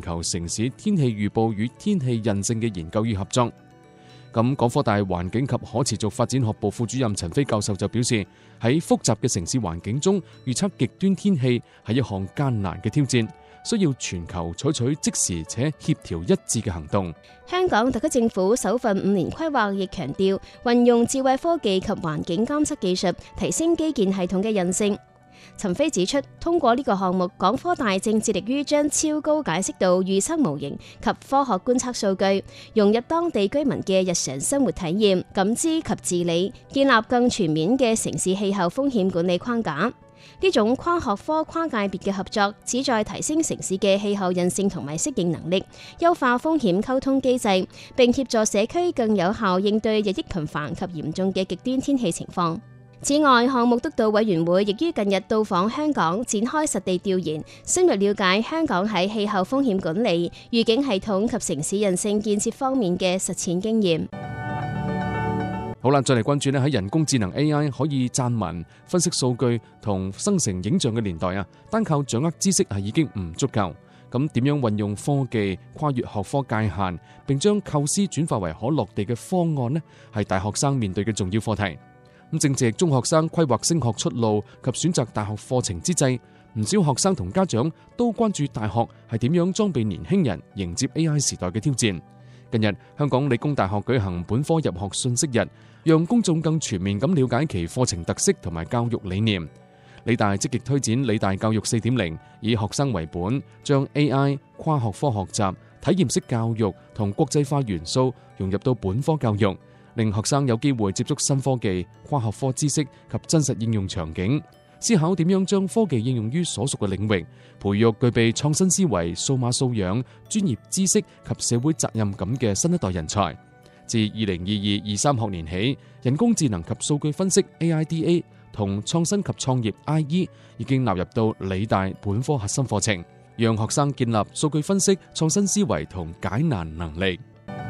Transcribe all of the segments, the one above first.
球城市天氣預報與天氣印證嘅研究與合作。咁港科大環境及可持續發展學部副主任陳飛教授就表示，喺複雜嘅城市環境中預測極端天氣係一項艱難嘅挑戰，需要全球採取即時且協調一致嘅行動。 香港特區政府首份5年規劃亦強調運用智慧科技及環境監測技術，提升基建系統嘅韌性。陳飛指出，通過呢個項目，港科大正致力於將超高解析度預測模型及科學觀測數據融入當地居民嘅日常生活體驗、感知及治理，建立更全面嘅城市氣候風險管理框架。呢種跨學科跨界別嘅合作，旨在提升城市嘅氣候韌性同埋適應能力，優化風險溝通機制，並協助社區更有效應對日益頻繁及嚴重嘅極端天氣情況。此外，項目督導委員會亦於近日到訪香港，展開實地調研，深入了解香港喺氣候風險管理、預警系統及城市韌性建設方面嘅實踐經驗。 好啦，再嚟關注喺人工智能 AI 可以撰文、分析數據同生成影像嘅年代啊，單靠掌握知識係已經唔足夠。咁點樣運用科技跨越學科界限，並將構思轉化為可落地嘅方案呢？係大學生面對嘅重要課題。咁正值中學生規劃升學出路及選擇大學課程之際，唔少學生同家長都關注大學係點樣裝備年輕人迎接 AI 時代嘅挑戰。近日，香港理工大學舉行本科入學信息日，讓公眾更全面咁了解其課程特色同埋教育理念。理大積極推展理大教育 4.0， 以學生為本，將 AI、跨學科學習、體驗式教育同國際化元素融入到本科教育，令學生有機會接觸新科技、跨學科知識及真實應用場景，思考點樣將科技應用於所屬嘅領域，培育具備創新思維、數碼素養、專業知識及社會責任感嘅新一代人才。自2022-23學年起，人工智能及數據分析 AIDA 同創新及創業 IE 已經納入到理大本科核心課程，讓學生建立數據分析、創新思維同解難能力。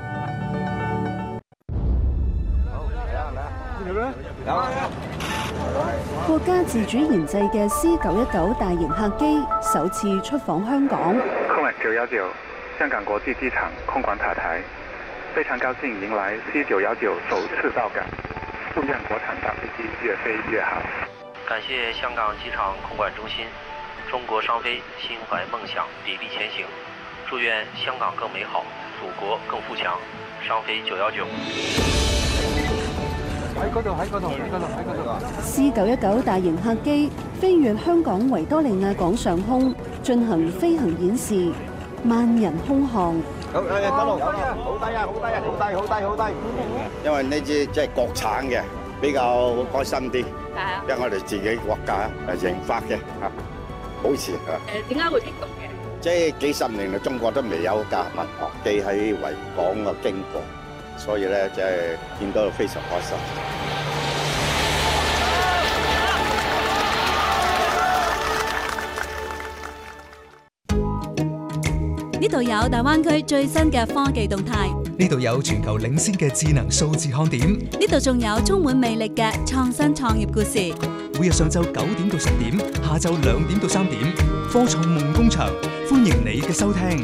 國家自主研製嘅 C919 大型客機首次出訪香港。 空管919香港國際機場空管塔台，非常高興迎來 C919首次到港，祝願國產大飛機越飛越好。 感謝香港機場空管中心，中國商飛心懷夢想，砥砺前行，祝願香港更美好，祖國更富強。商飛919。 C919 大型客機飛越香港維多利亞港上空，進行飛行演示，萬人空巷。 好低啊！好低啊！好低啊！好低！好低！好低！因為呢支即係國產嘅，比較開心啲。係啊。因為我哋自己國家研發嘅嚇，好似嚇。 點解會激動嘅？ 即係幾十年嚟，中國都未有架民航機喺維港嘅經過。所以咧，即係見到非常開心。 呢度有大灣區最新嘅科技動態， 呢度有全球領先嘅智能數字看點， 呢度仲有充滿魅力嘅創新創業故事。 每日上晝9點到10點，下晝2點到3點，科創夢工場，歡迎你嘅收聽。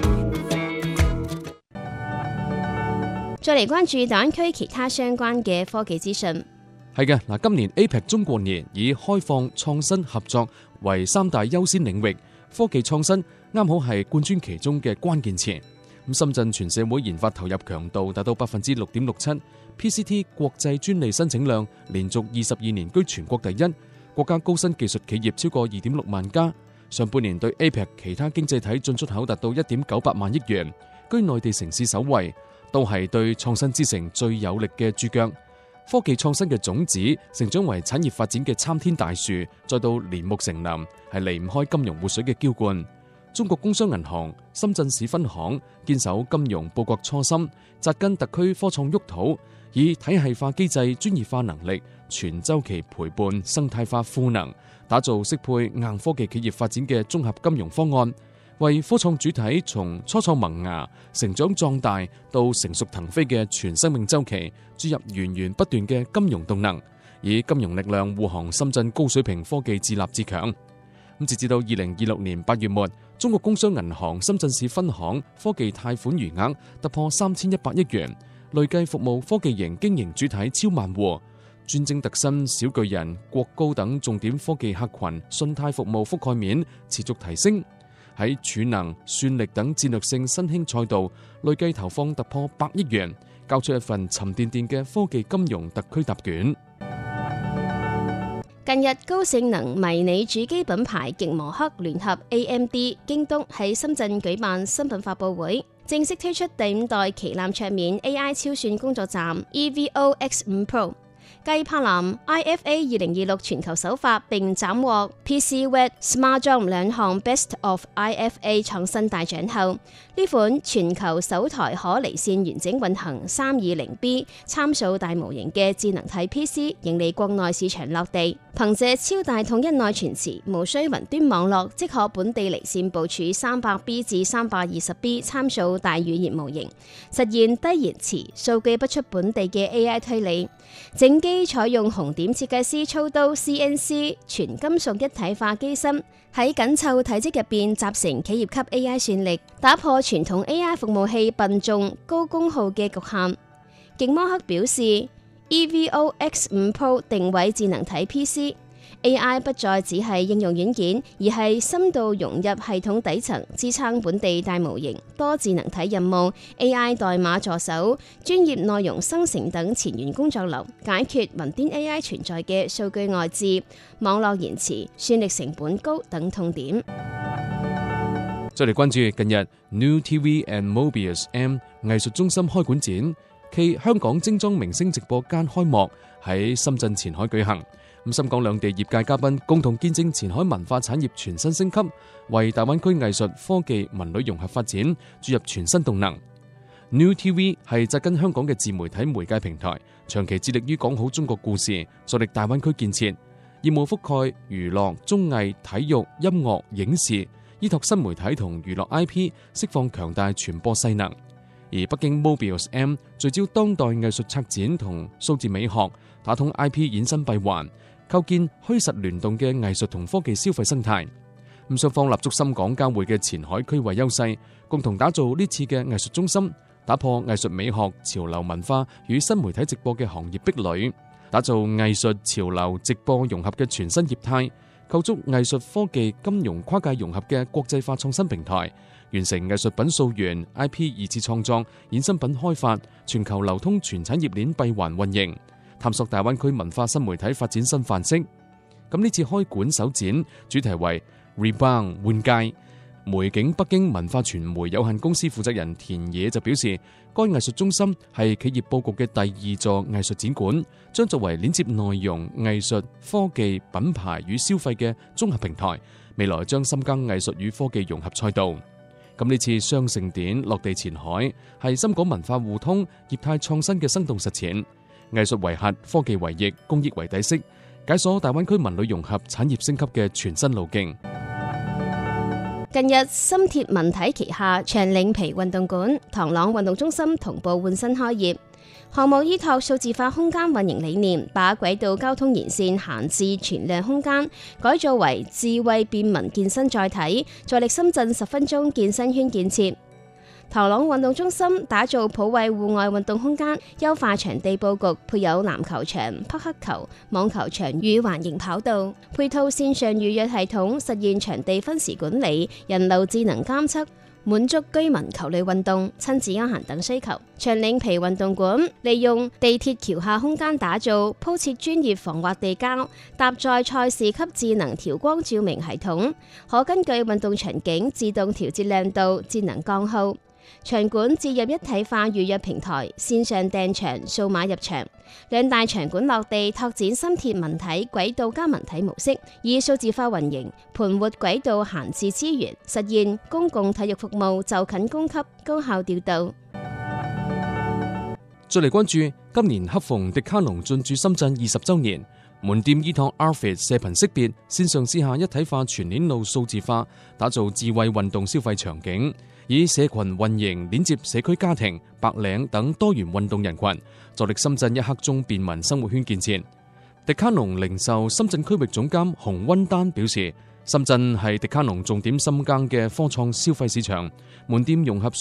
再嚟關注大灣區其他相關嘅科技資訊。 係嘅，嗱，今年 APEC 中國年以開放、創新、合作為3大優先領域，科技創新啱好係貫穿其中嘅關鍵詞。咁深圳全社會研發投入強度達到 6.67%，PCT 國際專利申請量連續22年居全國第一，國家高新技術企業超過2.6萬家。上半年對 APEC 其他經濟體進出口達到1.98萬億元，居內地城市首位，都係對創新之城最有力嘅注腳。科技創新嘅種子成長為產業發展嘅參天大樹，再到連木成林，係離唔開金融活水嘅澆灌。中國工商銀行深圳市分行堅守金融報國初心，扎根特區科創沃土，以體系化機制、專業化能力、全周期陪伴、生態化賦能，打造適配硬科技企業發展嘅綜合金融方案，為科創主體從初創萌芽、成長壯大到成熟騰飛嘅全生命週期注入源源不斷嘅金融動能，以金融力量護航深圳高水平科技自立自強。截至到2026年8月末， 中國工商銀行深圳市分行科技貸款餘額突破3100億元，累計服務科技型經營主體超萬戶，專精特新、小巨人、國高等重點科技客群信貸服務覆蓋面持續提升。喺儲能、算力等戰略性新興賽道，累計投放突破100億元，交出一份沉甸甸嘅科技金融特區答卷。 近日，高性能迷你主機品牌極摩克聯合 AMD、京東喺深圳舉辦新品發佈會，正式推出第5代旗艦桌面 AI 超算工作站 EVO X5 Pro。繼柏林 IFA 2026全球首發並斬獲 PCWeb SmartDome 兩項 Best of IFA 創新大獎後，呢款全球首台可離線完整運行 320B 參數大模型嘅智能體 PC 迎嚟國內市場落地，憑借超大統一內存池，無需雲端網絡，即可本地離線部署 300B 至 320B 參數大語言模型，實現低延遲、數據不出本地嘅 AI 推理。整機採用紅點設計師操刀 CNC 全金屬一體化機身，喺緊湊體積入邊集成企業級 AI 算力，打破傳統 AI 服務器笨重高功耗嘅局限。極摩克表示 ，EVO X5 Pro 定位智能體 PC。AI 不再只係應用軟件，而係深度融入系統底層，支撐本地大模型、多智能體任務、AI 代碼助手、專業內容生成等前沿工作流，解決雲端 AI 存在嘅數據外置、網絡延遲、算力成本高等痛點。 再嚟關注近日 New TV and Mobius M 藝術中心開館展暨香港精裝明星直播間開幕喺深圳前海舉行。深港兩地業界嘉賓共同見證前海文化產業全新升級，為大灣區藝術、科技、文旅融合發展注入全新動能。New TV 係扎根香港嘅自媒體媒介平台，長期致力於講好中國故事，助力大灣區建設，業務覆蓋娛樂、綜藝、體育、音樂、影視，依託新媒體同娛樂 IP， 釋放強大傳播勢能。而北京 Mobius M 聚焦當代藝術策展同數字美學，打通 IP 衍生閉環，構建虛實聯動嘅藝術同科技消費生態。雙方立足深港交匯嘅前海區位優勢，共同打造呢次嘅藝術中心，打破藝術美學、潮流文化與新媒體直播嘅行業壁壘，打造藝術、潮流、直播融合嘅全新業態，構築藝術、科技、金融跨界融合嘅國際化創新平台，完成藝術品溯源、IP 二次創作、衍生品開發、全球流通全產業鏈閉環運營，探索大灣區文化新媒體發展新範式。咁呢次開館首展主題為 Rebound 換屆。梅景北京文化傳媒有限公司負責人田野就表示，該藝術中心係企業佈局嘅第2座藝術展館，將作為連接內容、藝術、科技、品牌與消費嘅綜合平台，未來將深耕藝術與科技融合賽道。咁呢次雙盛典落地前海，係深港文化互通、業態創新嘅生動實踐。藝術為核，科技為翼，公益為底色，解鎖大灣區文旅融合產業升級嘅全新路徑。 近日，深鐵文體旗下長嶺皮運動館、唐朗運動中心同步換新開業。項目依託數字化空間運營理念，把軌道交通沿線閒置存量空間改造為智慧便民健身載體，助力深圳10分鐘健身圈建設。唐朗運動中心打造普惠戶外運動空間，優化場地佈局，配有籃球場、匹克球、網球場與環形跑道，配套線上預約系統，實現場地分時管理、人流智能監測，滿足居民球類運動、親子休閒等需求。長嶺皮運動館利用地鐵橋下空間打造，鋪設專業防滑地膠，搭載賽事級智能調光照明系統，可根據運動場景自動調節亮度、智能降耗。場館置入一體化預約平台，線上訂場、數碼入場。兩大場館落地，拓展深鐵文體軌道加文體模式，以數字化運營盤活軌道閒置資源，實現公共體育服務就近供給、高效調度。 再嚟關注今年恰逢迪卡儂進駐深圳20週年，門店依託 Arfit 射頻識別，線上線下一體化全鏈路數字化，打造智慧運動消費場景。以社群運營連接社區家庭、白領等多元運動人群，助力深圳一刻鐘便民生活圈建設。迪卡儂零售深圳區域總監洪溫丹表示， 深圳係迪卡儂重點深耕嘅科創消費市場，門店融合